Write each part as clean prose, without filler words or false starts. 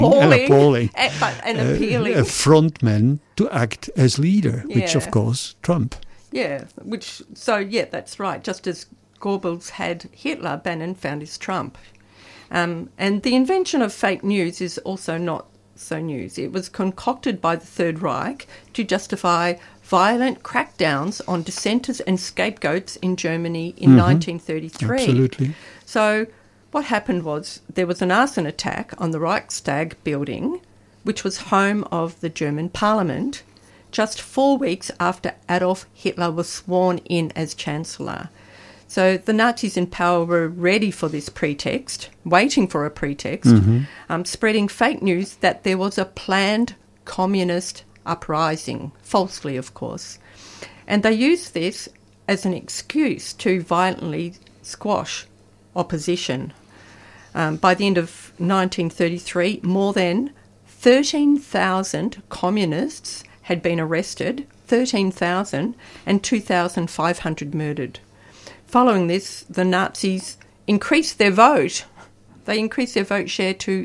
appalling, and appealing. A frontman to act as leader, which of course Trump. Yeah, that's right. Just as Goebbels had Hitler, Bannon found his Trump. And the invention of fake news is also not so news. It was concocted by the Third Reich to justify violent crackdowns on dissenters and scapegoats in Germany in 1933. Absolutely. So what happened was there was an arson attack on the Reichstag building, which was home of the German parliament, just 4 weeks after Adolf Hitler was sworn in as Chancellor. So the Nazis in power were ready for this pretext, waiting for a pretext, spreading fake news that there was a planned communist uprising, falsely, of course. And they used this as an excuse to violently squash opposition. By the end of 1933, more than 13,000 communists had been arrested, 13,000, and 2,500 murdered. Following this, the Nazis increased their vote. They increased their vote share to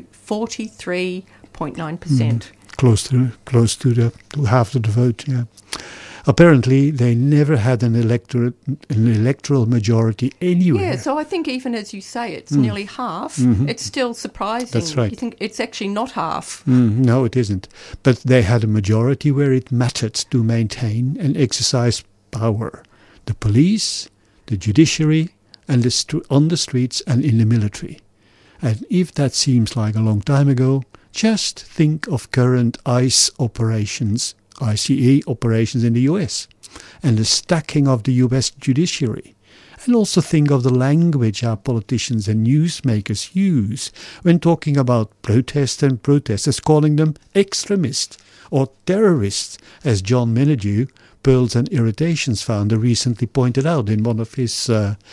43.9%. Close to half of the vote, yeah. Apparently, they never had an electoral majority anywhere. Yeah, so I think even as you say, it's nearly half. It's still surprising. That's right. You think it's actually not half. No, it isn't. But they had a majority where it mattered to maintain and exercise power. The police, the judiciary, and on the streets and in the military. And if that seems like a long time ago, just think of current ICE operations in the US, and the stacking of the US judiciary. And also think of the language our politicians and newsmakers use when talking about protests and protesters, calling them extremists or terrorists, as John Menadue, Pearls and Irritations founder, recently pointed out in one of his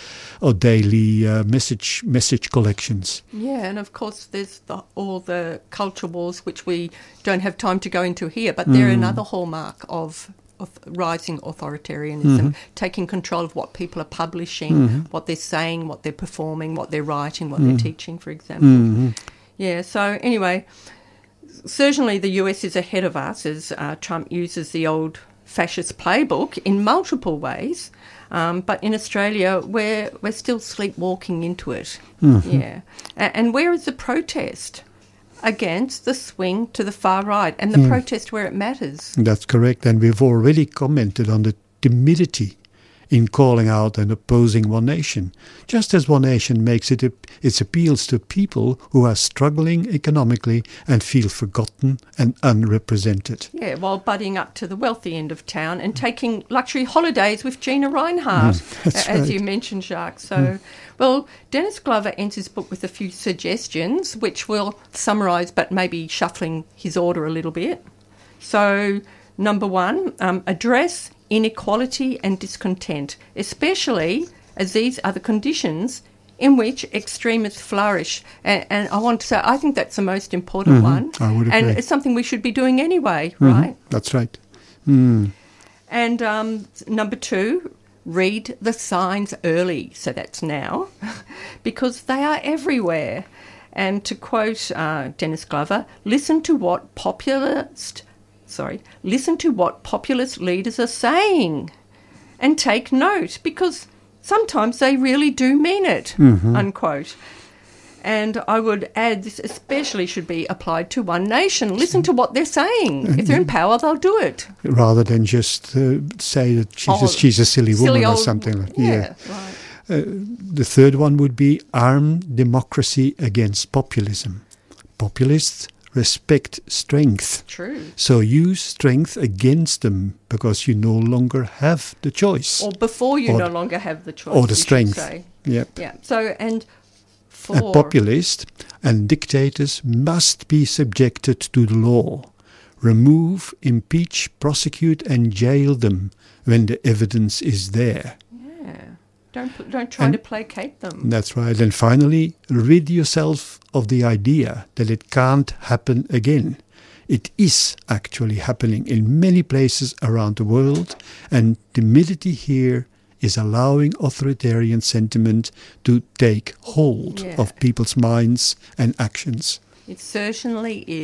daily message collections. Yeah, and of course there's all the culture wars, which we don't have time to go into here, but they're another hallmark of rising authoritarianism, taking control of what people are publishing, what they're saying, what they're performing, what they're writing, what they're teaching, for example. Yeah, so anyway, certainly the US is ahead of us as Trump uses the old fascist playbook in multiple ways, but in Australia we're still sleepwalking into it. Yeah, and where is the protest against the swing to the far right and the protest where it matters? That's correct, and we've already commented on the timidity in calling out and opposing One Nation, just as One Nation makes its appeals to people who are struggling economically and feel forgotten and unrepresented. Yeah, while buddying up to the wealthy end of town and taking luxury holidays with Gina Reinhardt, as you mentioned, Jacques. So, well, Dennis Glover ends his book with a few suggestions, which we'll summarise, but maybe shuffling his order a little bit. So, number one, address inequality and discontent, especially as these are the conditions in which extremists flourish. And I want to say, I think that's the most important one. I would agree. And it's something we should be doing anyway, right? That's right. And number two, read the signs early. So that's now, because they are everywhere. And to quote Dennis Glover, listen to what populist leaders are saying and take note, because sometimes they really do mean it, unquote. And I would add, this especially should be applied to One Nation. Listen to what they're saying. If they're in power, they'll do it. Rather than just say that she's a silly woman or something like that. Yeah, right. The third one would be arm democracy against populism. Populists respect strength. True. So use strength against them because you no longer have the choice. Or before you no longer have the choice. Or the strength. Yep. Yeah. So, and populists and dictators must be subjected to the law. Remove, impeach, prosecute and jail them when the evidence is there. Don't try to placate them. That's right. And finally, rid yourself of the idea that it can't happen again. It is actually happening in many places around the world, and timidity here is allowing authoritarian sentiment to take hold of people's minds and actions. It certainly is.